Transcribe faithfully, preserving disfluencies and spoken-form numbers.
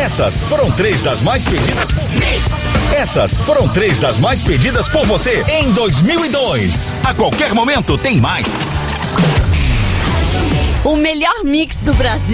Essas foram três das mais pedidas por Mix. Essas foram três das mais pedidas por você em dois mil e dois. A qualquer momento tem mais. O melhor mix do Brasil.